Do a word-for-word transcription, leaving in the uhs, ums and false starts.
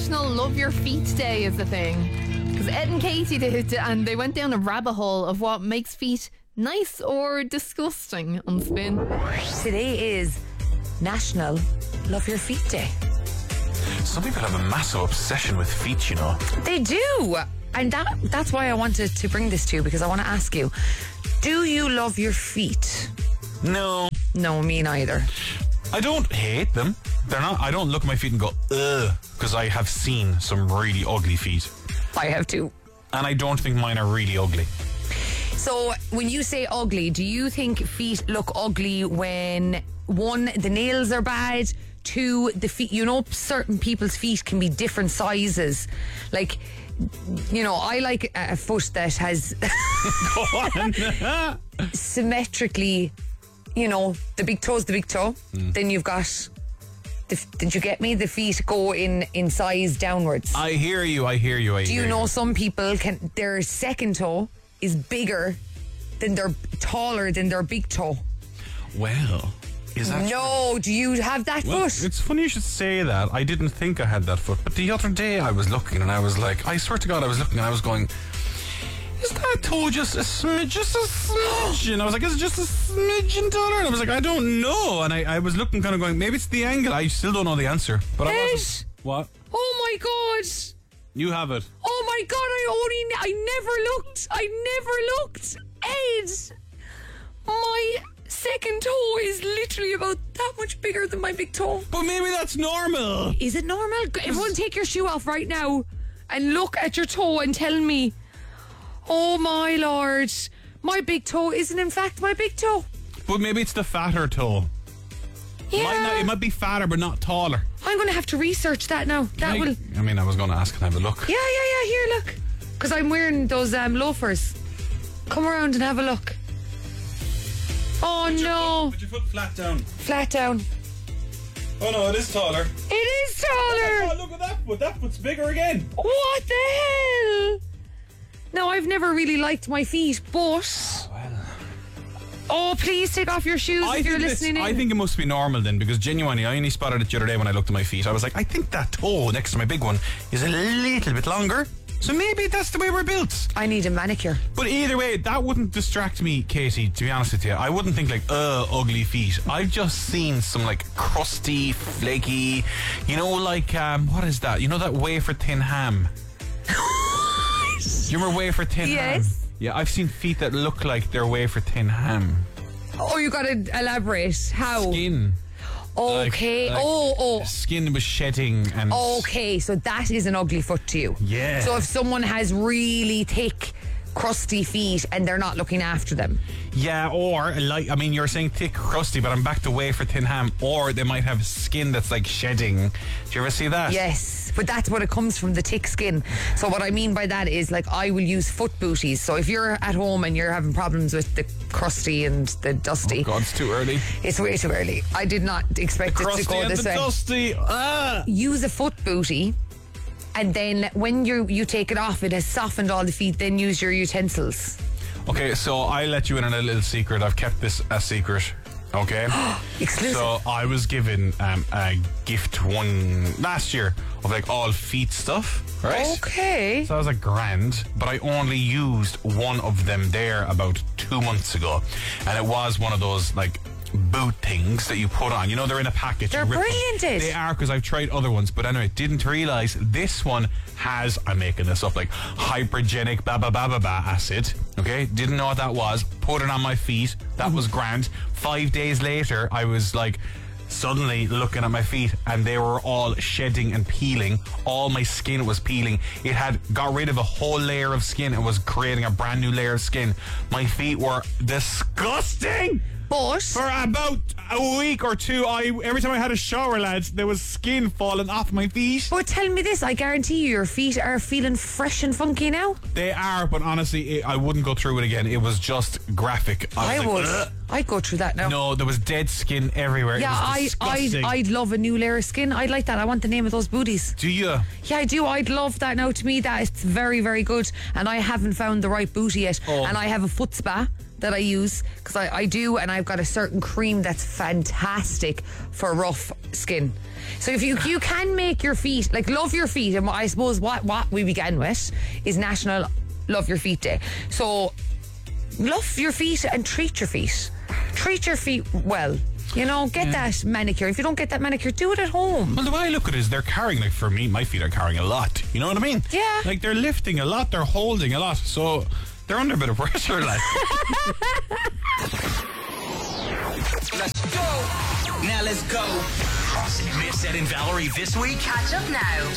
National Love Your Feet Day is the thing. Because Ed and Katie did it, and they went down a rabbit hole of what makes feet nice or disgusting on Spin. Today is National Love Your Feet Day. Some people have a massive obsession with feet, you know. They do. And that that's why I wanted to bring this to you, because I want to ask you, do you love your feet? No. No, me neither. I don't hate them. They're not. I don't look at my feet and go, ugh, because I have seen some really ugly feet. I have too. And I don't think mine are really ugly. So when you say ugly, do you think feet look ugly when, one, the nails are bad, two, the feet, you know, certain people's feet can be different sizes. Like, you know, I like a foot that has Go on. symmetrically, you know, the big toe's the big toe. Mm. Then you've got, the, did you get me? The feet go in, in size downwards. I hear you, I hear you, I Do hear you know you. some people can, their second toe is bigger than their, taller than their big toe? Well, is that No, do you have that Well, foot? it's funny you should say that. I didn't think I had that foot, but the other day I was looking and I was like, I swear to God, I was looking and I was going, is that toe just a smidge, just a smidge? And I was like, is it just a smidgen taller? And I was like, I don't know. And I, I was looking kind of going, maybe it's the angle. I still don't know the answer. But I Ed! wasn't. What? Oh my God. You have it. Oh my God, I only, I never looked. I never looked. Ed, my second toe is literally about that much bigger than my big toe. But maybe that's normal. Is it normal? Everyone take your shoe off right now and look at your toe and tell me, oh my Lord, my big toe isn't in fact my big toe. But maybe it's the fatter toe. Yeah. Might not, it might be fatter, but not taller. I'm going to have to research that now. That I, will... I mean, I was going to ask and have a look. Yeah, yeah, yeah, here, look. Because I'm wearing those um, loafers. Come around and have a look. Oh, Put your no. foot- Put your foot flat down. Flat down. Oh no, it is taller. It is taller. Oh, look at that foot. That foot's bigger again. What the hell? Now, I've never really liked my feet, but... Oh, please take off your shoes I if you're think this- listening in. I think it must be normal then, because genuinely, I only spotted it the other day when I looked at my feet. I was like, I think that toe next to my big one is a little bit longer. So maybe that's the way we're built. I need a manicure. But either way, that wouldn't distract me, Katie, to be honest with you. I wouldn't think like, uh, ugly feet. I've just seen some like crusty, flaky, you know, like, um, what is that? You know that wafer thin ham? You remember wafer thin ham? Yes. Yeah, I've seen feet that look like they're wafer thin ham. Oh, you got to elaborate. How? Skin. Okay. Like- like oh, oh. Skin was shedding and... Okay, so that is an ugly foot to you. Yeah. So if someone has really thick, crusty feet and they're not looking after them. Yeah, or like, I mean, you're saying thick, crusty, but I'm back to wafer thin ham. Or they might have skin that's like shedding. Do you ever see that? Yes, but that's what it comes from, the thick skin. So what I mean by that is, like, I will use foot booties. So if you're at home and you're having problems with the crusty and the dusty, Oh God, it's too early. it's way too early. I did not expect it to Crusty go and this the way. dusty. Ah. Use a foot booty, and then when you you take it off, it has softened all the feet. Then use your utensils. Okay, so I let you in on a little secret. I've kept this a secret. Okay. Exclusive. So I was given um, a gift one last year of like all feet stuff, right? Okay. So I was like grand, but I only used one of them there about two months ago, and it was one of those like boot things that you put on. You know, they're in a package. They're You rip them. brilliant, Ed. They are, because I've tried other ones, but anyway, didn't realize this one has, I'm making this up, like hypergenic ba ba ba ba ba acid. Okay, didn't know what that was. Put it on my feet. That was grand. Five days later, I was like suddenly looking at my feet and they were all shedding and peeling. All my skin was peeling. It had got rid of a whole layer of skin and was creating a brand new layer of skin. My feet were disgusting. But For about a week or two, I every time I had a shower, lads, there was skin falling off my feet. but tell me this, I guarantee you, your feet are feeling fresh and funky now. They are, but honestly, it, I wouldn't go through it again. It was just graphic. I, was like, would. "Ugh." I'd go through that now. No, there was dead skin everywhere. Yeah, it was I, I'd, disgusting. I'd love a new layer of skin. I'd like that. I want the name of those booties. Do you? Yeah, I do. I'd love that. Now, to me, that it's very, very good. And I haven't found the right booty yet. Oh. And I have a foot spa that I use, because I, I do, and I've got a certain cream that's fantastic for rough skin. So if you you can make your feet, like, love your feet, and I suppose what, what we began with is National Love Your Feet Day. So love your feet and treat your feet. Treat your feet well. You know, get yeah. that manicure. If you don't get that manicure, do it at home. Well, the way I look at it is they're carrying, like, for me, my feet are carrying a lot. You know what I mean? Yeah. Like, they're lifting a lot, they're holding a lot. So they're under a bit of pressure, like. Let's go. Now let's go. Miss Ed and Valerie this week. Catch up now.